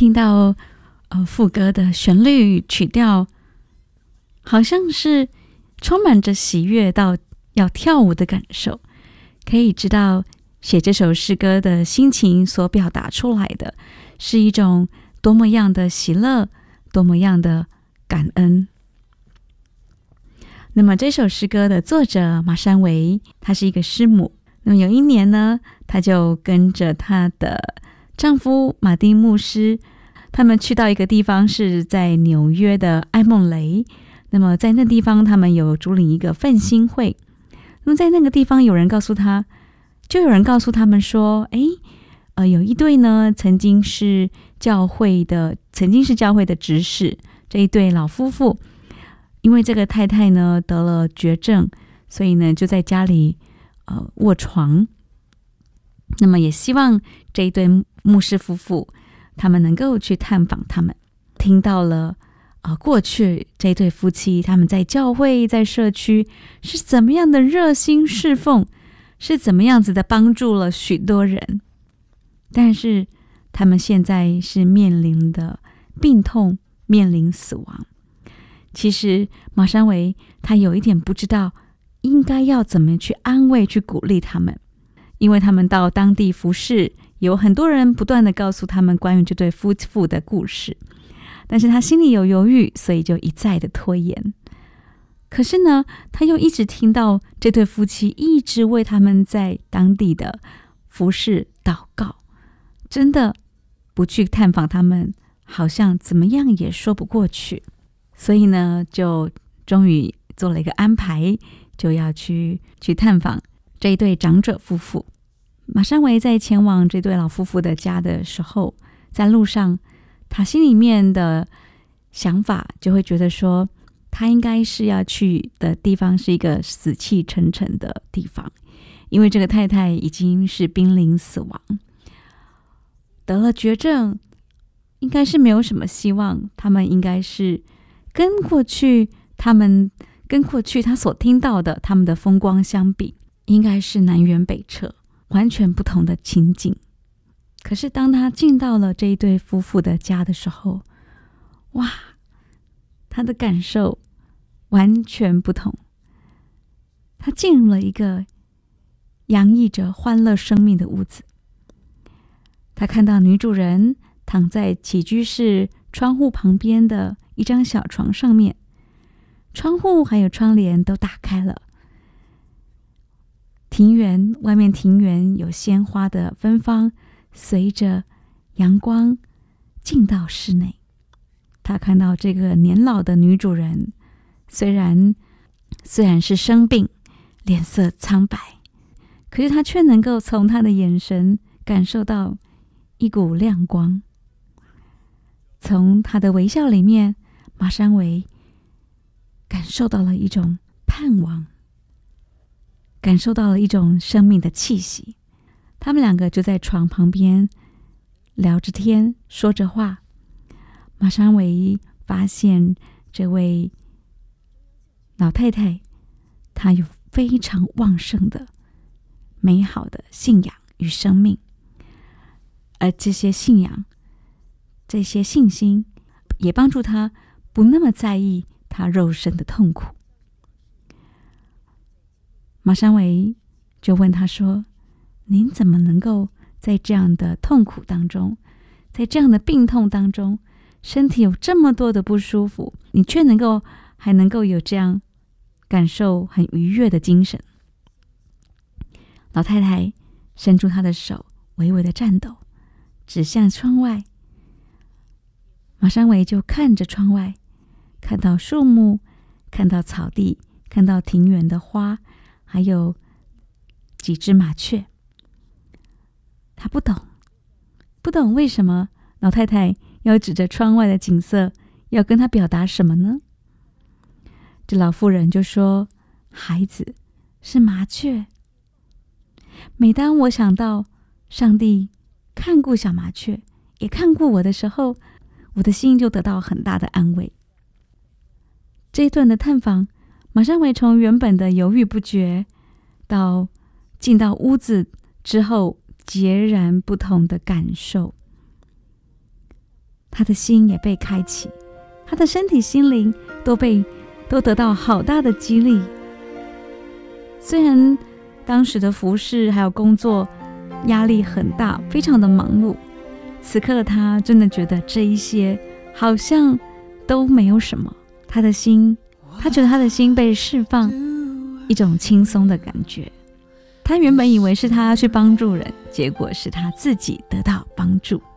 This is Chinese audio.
听到副歌的旋律曲调，好像是充满着喜悦到要跳舞的感受，可以知道写这首诗歌的心情所表达出来的是一种多么样的喜乐，多么样的感恩。那么这首诗歌的作者马山维，她是一个师母。那么有一年呢，她就跟着她的丈夫马丁牧师，他们去到一个地方，是在纽约的埃蒙雷。那么在那地方，他们有主领一个奋兴会。那么在那个地方，有人告诉他们说，有一对呢，曾经是教会的执事，这一对老夫妇，因为这个太太呢得了绝症，所以呢就在家里卧床。那么也希望这一对牧师夫妇他们能够去探访他们，听到了过去这一对夫妻他们在教会在社区是怎么样的热心侍奉，是怎么样子的帮助了许多人，但是他们现在是面临的病痛，面临死亡。其实马山维他有一点不知道应该要怎么去安慰去鼓励他们，因为他们到当地服侍，有很多人不断的告诉他们关于这对夫妇的故事，但是他心里有犹豫，所以就一再的拖延。可是呢，他又一直听到这对夫妻一直为他们在当地的服侍祷告，真的不去探访他们，好像怎么样也说不过去。所以呢，就终于做了一个安排，就要去探访这一对长者夫妇。马山维在前往这对老夫妇的家的时候，在路上他心里面的想法就会觉得说，他应该是要去的地方是一个死气沉沉的地方，因为这个太太已经是濒临死亡，得了绝症，应该是没有什么希望。他们应该是跟过去他所听到的他们的风光相比，应该是南辕北辙，完全不同的情景。可是当他进到了这一对夫妇的家的时候，哇，他的感受完全不同。他进入了一个洋溢着欢乐生命的屋子，他看到女主人躺在起居室窗户旁边的一张小床上面，窗户还有窗帘都打开了，外面庭园有鲜花的芬芳随着阳光进到室内。他看到这个年老的女主人，虽然是生病，脸色苍白，可是他却能够从她的眼神感受到一股亮光。从她的微笑里面，马山维感受到了一种盼望，感受到了一种生命的气息。他们两个就在床旁边聊着天，说着话。马山维发现这位老太太，她有非常旺盛的美好的信仰与生命，而这些信仰这些信心也帮助她不那么在意她肉身的痛苦。马山维就问她说，您怎么能够在这样的痛苦当中，在这样的病痛当中，身体有这么多的不舒服，你却还能够有这样感受很愉悦的精神？老太太伸出她的手，微微的颤抖，指向窗外。马山维就看着窗外，看到树木，看到草地，看到庭园的花，还有几只麻雀。他不懂为什么老太太要指着窗外的景色，要跟他表达什么呢？这老妇人就说，孩子，是麻雀。每当我想到上帝看顾小麻雀，也看顾我的时候，我的心就得到很大的安慰。这一段的探访，马山维从原本的犹豫不决，到进到屋子之后截然不同的感受。 他的心也被开启，他的身体心灵都得到好大的激励。虽然当时的服事还有工作压力很大，非常的忙碌，此刻的他真的觉得这一些好像都没有什么，他觉得他的心被释放，一种轻松的感觉。他原本以为是他去帮助人，结果是他自己得到帮助。